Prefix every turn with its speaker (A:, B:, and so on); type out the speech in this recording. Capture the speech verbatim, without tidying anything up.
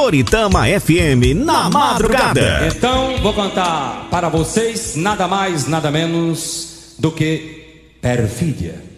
A: Toritama F M na madrugada.
B: Então vou cantar para vocês nada mais, nada menos do que Perfídia.